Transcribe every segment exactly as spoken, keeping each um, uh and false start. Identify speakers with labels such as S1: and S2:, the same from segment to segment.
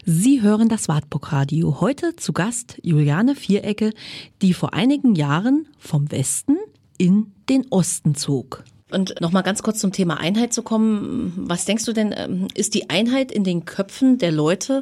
S1: Sie hören das Wartburg-Radio. Heute zu Gast Juliane Vierecke, die vor einigen Jahren vom Westen in den Osten zog. Und nochmal ganz kurz zum Thema Einheit zu kommen. Was denkst du denn, ist die Einheit in den Köpfen der Leute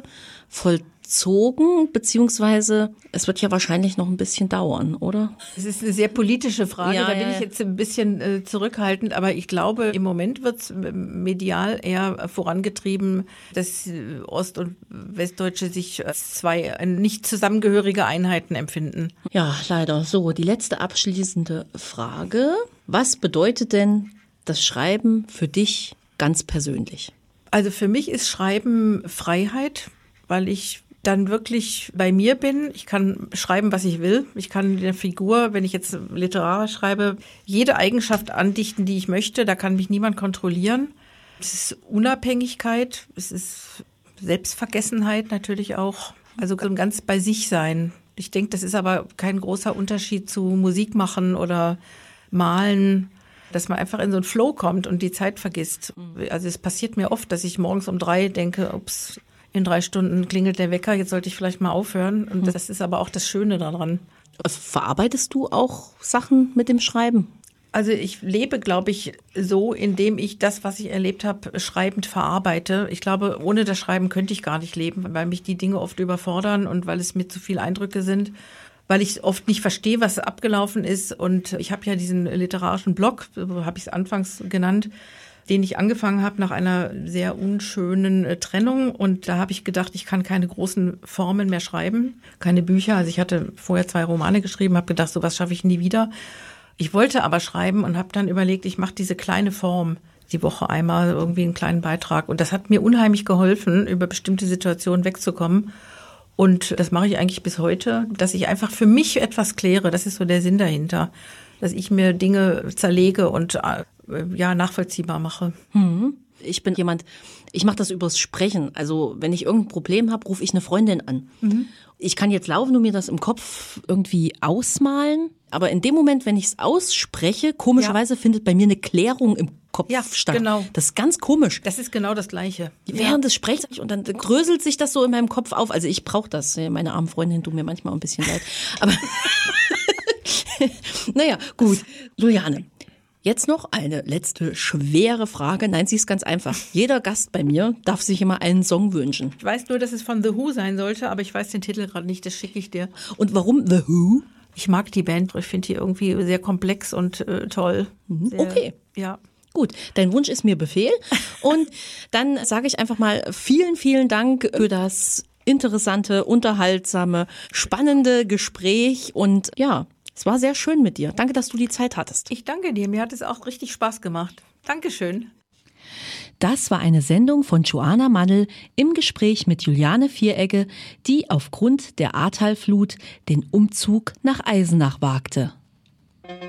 S1: vollzogen? Beziehungsweise es wird ja wahrscheinlich noch ein bisschen dauern, oder?
S2: Es ist eine sehr politische Frage,
S1: ja,
S2: da bin
S1: ja,
S2: ich jetzt ein bisschen äh, zurückhaltend. Aber ich glaube, im Moment wird es medial eher vorangetrieben, dass Ost- und Westdeutsche sich als zwei nicht zusammengehörige Einheiten empfinden.
S1: Ja, leider. So, die letzte abschließende Frage. Was bedeutet denn das Schreiben für dich ganz persönlich?
S2: Also für mich ist Schreiben Freiheit, weil ich dann wirklich bei mir bin. Ich kann schreiben, was ich will. Ich kann der Figur, wenn ich jetzt literarisch schreibe, jede Eigenschaft andichten, die ich möchte. Da kann mich niemand kontrollieren. Es ist Unabhängigkeit, es ist Selbstvergessenheit natürlich auch. Also ganz bei sich sein. Ich denke, das ist aber kein großer Unterschied zu Musik machen oder Malen, dass man einfach in so einen Flow kommt und die Zeit vergisst. Also es passiert mir oft, dass ich morgens um drei denke, ups, in drei Stunden klingelt der Wecker, jetzt sollte ich vielleicht mal aufhören. Und das ist aber auch das Schöne daran.
S1: Verarbeitest du auch Sachen mit dem Schreiben?
S2: Also ich lebe, glaube ich, so, indem ich das, was ich erlebt habe, schreibend verarbeite. Ich glaube, ohne das Schreiben könnte ich gar nicht leben, weil mich die Dinge oft überfordern und weil es mir zu viele Eindrücke sind. Weil ich oft nicht verstehe, was abgelaufen ist. Und ich habe ja diesen literarischen Blog, so habe ich es anfangs genannt, den ich angefangen habe nach einer sehr unschönen äh, Trennung. Und da habe ich gedacht, ich kann keine großen Formen mehr schreiben, keine Bücher. Also ich hatte vorher zwei Romane geschrieben, habe gedacht, sowas schaffe ich nie wieder. Ich wollte aber schreiben und habe dann überlegt, ich mache diese kleine Form, die Woche einmal irgendwie einen kleinen Beitrag. Und das hat mir unheimlich geholfen, über bestimmte Situationen wegzukommen. Und das mache ich eigentlich bis heute, dass ich einfach für mich etwas kläre. Das ist so der Sinn dahinter, dass ich mir Dinge zerlege und äh, ja nachvollziehbar mache.
S1: Hm. Ich bin jemand, ich mache das übers Sprechen. Also wenn ich irgendein Problem habe, rufe ich eine Freundin an. Mhm. Ich kann jetzt laufen und mir das im Kopf irgendwie ausmalen. Aber in dem Moment, wenn ich es ausspreche, komischerweise ja. findet bei mir eine Klärung im Kopf
S2: ja,
S1: statt.
S2: Genau.
S1: Das ist ganz komisch.
S2: Das ist genau das Gleiche.
S1: Während
S2: ja.
S1: des Sprechens und dann gröselt sich das so in meinem Kopf auf. Also ich brauche das. Meine armen Freundin tut mir manchmal ein bisschen leid. Aber naja, gut. Juliane, jetzt noch eine letzte schwere Frage. Nein, sie ist ganz einfach. Jeder Gast bei mir darf sich immer einen Song wünschen.
S2: Ich weiß nur, dass es von The Who sein sollte, aber ich weiß den Titel gerade nicht. Das schicke ich dir.
S1: Und warum The Who?
S2: Ich mag die Band. Ich finde die irgendwie sehr komplex und äh, toll. Sehr,
S1: okay.
S2: Ja.
S1: Gut, dein Wunsch ist mir Befehl. Und dann sage ich einfach mal vielen, vielen Dank für das interessante, unterhaltsame, spannende Gespräch. Und ja, es war sehr schön mit dir. Danke, dass du die Zeit hattest.
S2: Ich danke dir. Mir hat es auch richtig Spaß gemacht. Dankeschön.
S1: Das war eine Sendung von Joanna Mannl im Gespräch mit Juliane Vierecke, die aufgrund der Ahrtalflut den Umzug nach Eisenach wagte.